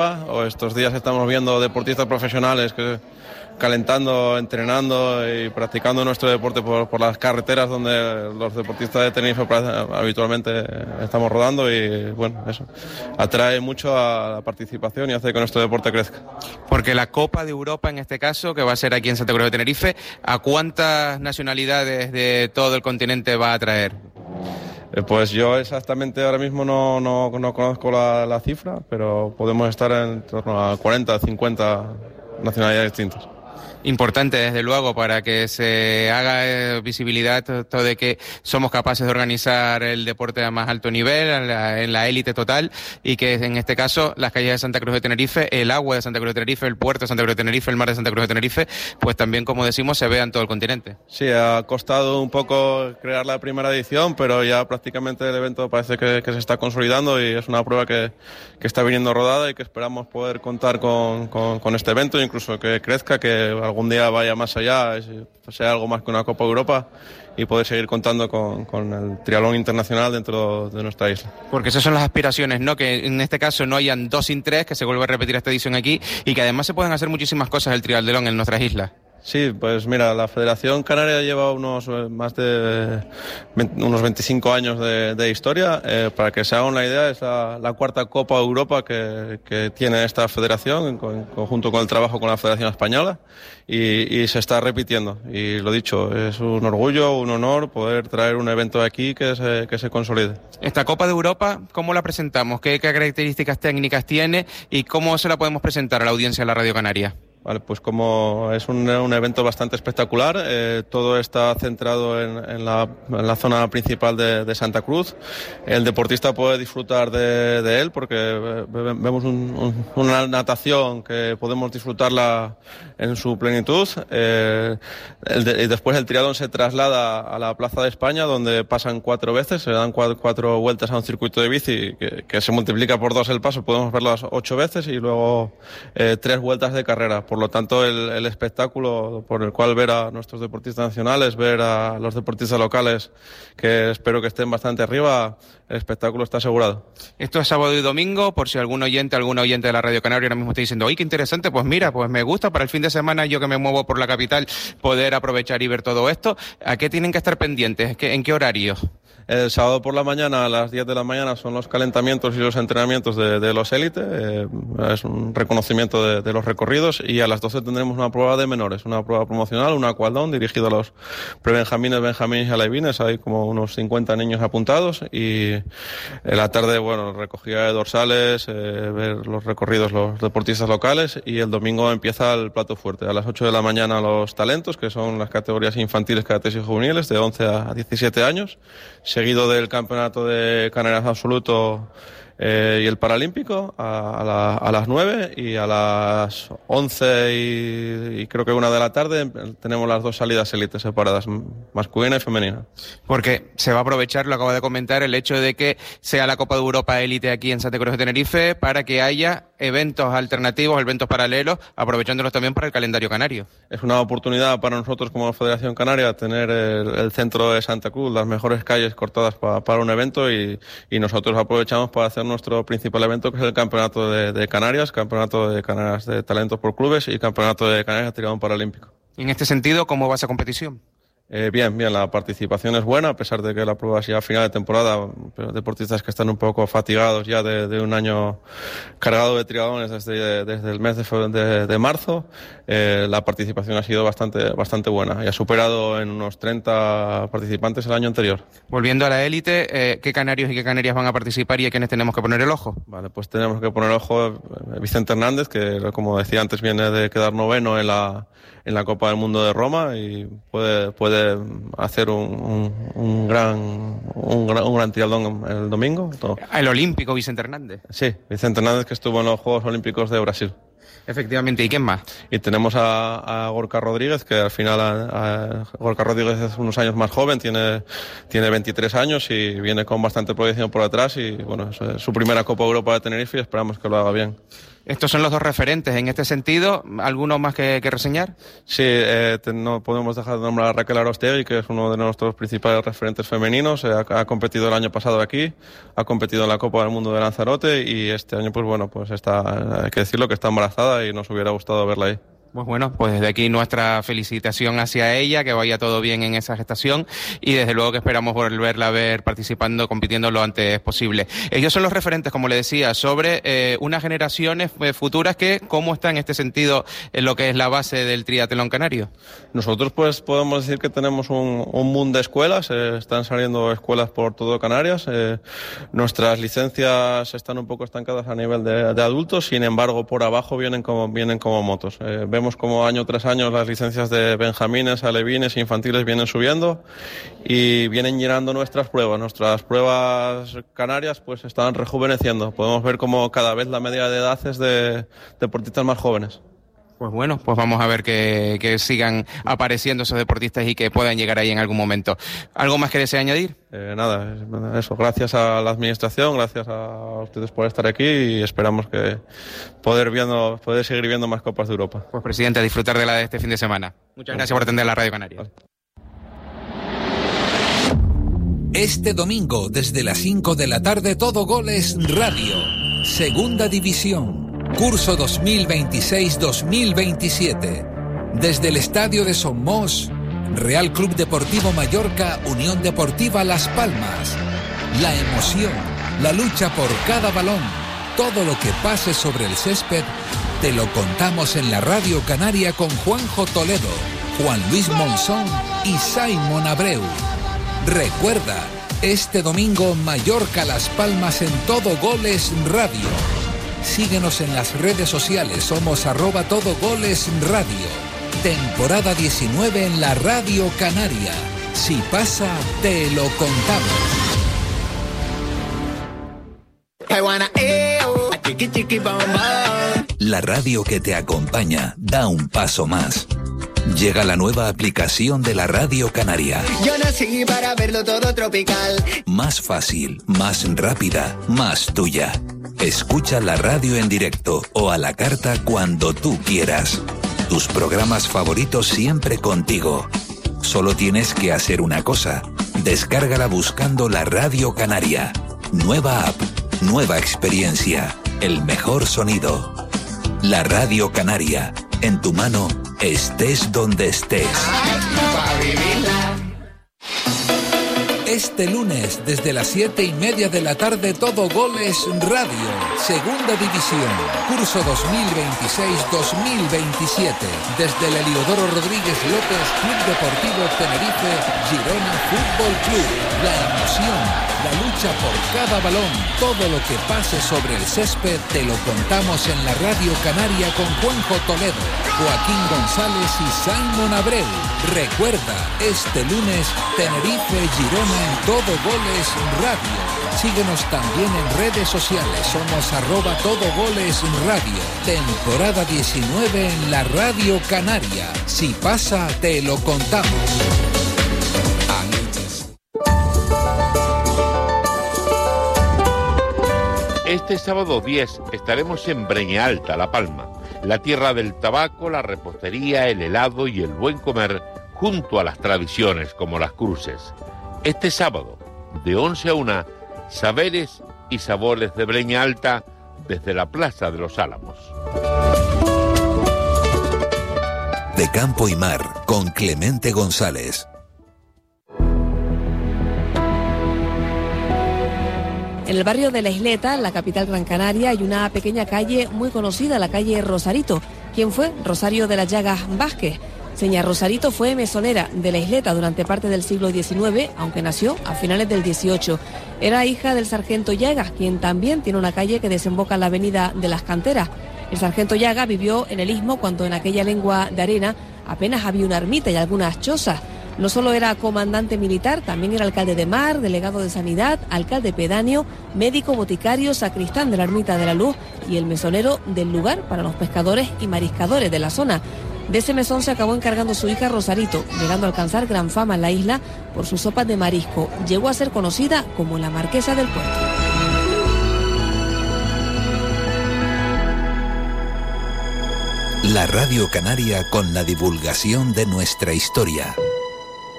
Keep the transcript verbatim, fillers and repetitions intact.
O estos días estamos viendo deportistas profesionales que calentando, entrenando y practicando nuestro deporte por, por las carreteras donde los deportistas de Tenerife habitualmente estamos rodando, y bueno, eso atrae mucho a la participación y hace que nuestro deporte crezca. Porque la Copa de Europa, en este caso, que va a ser aquí en Santa Cruz de Tenerife, ¿a cuántas nacionalidades de todo el continente va a atraer? Eh, pues yo exactamente ahora mismo no, no, no conozco la, la cifra, pero podemos estar en torno a cuarenta, cincuenta nacionalidades distintas. Importante, desde luego, para que se haga eh, visibilidad todo de que somos capaces de organizar el deporte a más alto nivel, en la, en la élite total, y que en este caso las calles de Santa Cruz de Tenerife, el agua de Santa Cruz de Tenerife, el puerto de Santa Cruz de Tenerife, el mar de Santa Cruz de Tenerife, pues también, como decimos, se vea en todo el continente. Sí, ha costado un poco crear la primera edición, pero ya prácticamente el evento parece que, que se está consolidando, y es una prueba que, que está viniendo rodada y que esperamos poder contar con, con, con este evento, incluso que crezca, que algún día vaya más allá, sea algo más que una Copa Europa, y poder seguir contando con, con el triatlón internacional dentro de nuestra isla. Porque esas son las aspiraciones, ¿no? Que en este caso no hayan dos sin tres, que se vuelva a repetir esta edición aquí, y que además se puedan hacer muchísimas cosas del triatlón en nuestras islas. Sí, pues mira, la Federación Canaria lleva unos más de veinte, unos veinticinco años de, de historia. Eh, para que se hagan una idea, es la, la cuarta Copa Europa que, que tiene esta federación, en, en conjunto con el trabajo con la Federación Española, y, y se está repitiendo. Y lo dicho, es un orgullo, un honor poder traer un evento aquí que se, que se consolide. Esta Copa de Europa, ¿cómo la presentamos? ¿Qué, qué características técnicas tiene y cómo se la podemos presentar a la audiencia de la Radio Canaria? Vale, pues como es un, un evento bastante espectacular, eh, todo está centrado en, en, la, en la zona principal de, de Santa Cruz. El deportista puede disfrutar de, de él porque vemos un, un, una natación que podemos disfrutarla en su plenitud. Eh, el de, y después el triatlón se traslada a la Plaza de España, donde pasan cuatro veces, se dan cuatro, cuatro vueltas a un circuito de bici que, que se multiplica por dos el paso, podemos verlas ocho veces, y luego eh, tres vueltas de carrera. Por lo tanto, el, el espectáculo por el cual ver a nuestros deportistas nacionales, ver a los deportistas locales, que espero que estén bastante arriba, el espectáculo está asegurado. Esto es sábado y domingo, por si algún oyente, algún oyente de la Radio Canaria ahora mismo está diciendo, ¡oye, qué interesante! Pues mira, pues me gusta para el fin de semana, yo que me muevo por la capital, poder aprovechar y ver todo esto. ¿A qué tienen que estar pendientes? ¿En qué horarios? El sábado por la mañana, a las diez de la mañana, son los calentamientos y los entrenamientos de, de los élites. Eh, es un reconocimiento de, de los recorridos, y a las doce tendremos una prueba de menores, una prueba promocional, un aqualdón dirigido a los prebenjamines, benjamines y alevines. Hay como unos cincuenta niños apuntados, y en la tarde, bueno, recogida de dorsales, eh, ver los recorridos, los deportistas locales, y el domingo empieza el plato fuerte. A las ocho de la mañana los talentos, que son las categorías infantiles, cadetes y juveniles, de once a diecisiete años, seguido del campeonato de Canarias absoluto eh, y el paralímpico a, a, la, a las nueve, y a las once y, y creo que una de la tarde tenemos las dos salidas élites separadas, masculina y femenina. Porque se va a aprovechar, lo acabo de comentar, el hecho de que sea la Copa de Europa élite aquí en Santa Cruz de Tenerife, para que haya eventos alternativos, eventos paralelos, aprovechándolos también para el calendario canario. Es una oportunidad para nosotros como Federación Canaria tener el, el centro de Santa Cruz, las mejores calles cortadas pa, para un evento, y, y nosotros aprovechamos para hacer nuestro principal evento, que es el Campeonato de, de Canarias, Campeonato de Canarias de Talentos por Clubes y Campeonato de Canarias de Triatlón Paralímpico. En este sentido, ¿cómo va esa competición? Eh, bien, bien, la participación es buena, a pesar de que la prueba sea a final de temporada, pero deportistas que están un poco fatigados ya de, de un año cargado de triatlones desde, desde el mes de, de, de marzo. Eh, la participación ha sido bastante, bastante buena y ha superado en unos treinta participantes el año anterior. Volviendo a la élite, eh, ¿qué canarios y qué canarias van a participar y a quiénes tenemos que poner el ojo? Vale, pues tenemos que poner ojo a Vicente Hernández, que como decía antes viene de quedar noveno en la, en la Copa del Mundo de Roma, y puede, puede hacer un, un, un gran un gran, un gran triatlón el domingo. Todo. El olímpico Vicente Hernández. Sí, Vicente Hernández, que estuvo en los Juegos Olímpicos de Brasil. Efectivamente, ¿y quién más? Y tenemos a, a Gorka Rodríguez, que al final a, a, Gorka Rodríguez es unos años más joven, tiene, tiene veintitrés años y viene con bastante proyección por detrás, y bueno, es su primera Copa Europa de Tenerife y esperamos que lo haga bien. Estos son los dos referentes. En este sentido, ¿alguno más que, que reseñar? Sí, eh, te, no podemos dejar de nombrar a Raquel Arostegui, que es uno de nuestros principales referentes femeninos. Eh, ha, ha competido el año pasado aquí, ha competido en la Copa del Mundo de Lanzarote y este año, pues bueno, pues está, hay que decirlo, que está embarazada y nos hubiera gustado verla ahí. Pues bueno, pues desde aquí nuestra felicitación hacia ella, que vaya todo bien en esa gestación y desde luego que esperamos volverla a ver participando, compitiendo lo antes posible. Ellos son los referentes, como le decía, sobre eh, unas generaciones eh, futuras que, ¿cómo está en este sentido en lo que es la base del triatlón canario? Nosotros pues podemos decir que tenemos un, un mundo de escuelas, eh, están saliendo escuelas por todo Canarias, eh, nuestras licencias están un poco estancadas a nivel de, de adultos, sin embargo por abajo vienen como, vienen como motos. Eh, Vemos como año tras año las licencias de benjamines, alevines, infantiles vienen subiendo y vienen llenando nuestras pruebas. Nuestras pruebas canarias pues están rejuveneciendo. Podemos ver como cada vez la media de edad es de deportistas más jóvenes. Pues bueno, pues vamos a ver que, que sigan apareciendo esos deportistas y que puedan llegar ahí en algún momento. ¿Algo más que desea añadir? Eh, nada, eso. Gracias a la administración, gracias a ustedes por estar aquí y esperamos que poder viendo, poder seguir viendo más Copas de Europa. Pues presidente, a disfrutar de la de este fin de semana. Muchas gracias por atender la Radio Canaria. Este domingo, desde las cinco de la tarde, Todo Goles Radio. Segunda División. Curso dos mil veintiséis dos mil veintisiete. Desde el Estadio de Somos, Real Club Deportivo Mallorca, Unión Deportiva Las Palmas. La emoción, la lucha por cada balón, todo lo que pase sobre el césped, te lo contamos en la Radio Canaria con Juanjo Toledo, Juan Luis Monzón y Simon Abreu. Recuerda, este domingo Mallorca Las Palmas en Todo Goles Radio. Síguenos en las redes sociales, somos arroba Todo Goles Radio. Temporada diecinueve en la Radio Canaria. Si pasa, te lo contamos. La radio que te acompaña da un paso más. Llega la nueva aplicación de la Radio Canaria. Yo nací para verlo todo tropical. Más fácil, más rápida, más tuya. Escucha la radio en directo o a la carta cuando tú quieras. Tus programas favoritos siempre contigo. Solo tienes que hacer una cosa. Descárgala buscando la Radio Canaria. Nueva app, nueva experiencia, el mejor sonido. La Radio Canaria, en tu mano, estés donde estés. Este lunes, desde las siete y media de la tarde, Todo Goles Radio, Segunda División, curso dos mil veintiséis dos mil veintisiete, desde el Heliodoro Rodríguez López, Club Deportivo Tenerife, Girona Fútbol Club. La emoción, la lucha por cada balón, todo lo que pase sobre el césped, te lo contamos en la Radio Canaria con Juanjo Toledo, Joaquín González y Simon Abreu. Recuerda, este lunes, Tenerife, Girona en Todo Goles Radio. Síguenos también en redes sociales, somos arroba Todo Goles Radio. Temporada diecinueve en la Radio Canaria. Si pasa, te lo contamos. Este sábado diez estaremos en Breña Alta, La Palma, la tierra del tabaco, la repostería, el helado y el buen comer, junto a las tradiciones como las cruces. Este sábado, de once a una, saberes y sabores de Breña Alta desde la Plaza de los Álamos. De Campo y Mar, con Clemente González. En el barrio de La Isleta, la capital gran canaria, hay una pequeña calle muy conocida, la calle Rosarito. ¿Quién fue? Rosario de las Llagas Vázquez. Seña Rosarito fue mesonera de La Isleta durante parte del siglo diecinueve, aunque nació a finales del dieciocho. Era hija del sargento Llagas, quien también tiene una calle que desemboca en la avenida de las Canteras. El sargento Llagas vivió en el Istmo cuando en aquella lengua de arena apenas había una ermita y algunas chozas. No solo era comandante militar, también era alcalde de mar, delegado de sanidad, alcalde pedáneo, médico, boticario, sacristán de la Ermita de la Luz y el mesonero del lugar para los pescadores y mariscadores de la zona. De ese mesón se acabó encargando su hija Rosarito, llegando a alcanzar gran fama en la isla por sus sopas de marisco. Llegó a ser conocida como la Marquesa del Puerto. La Radio Canaria con la divulgación de nuestra historia.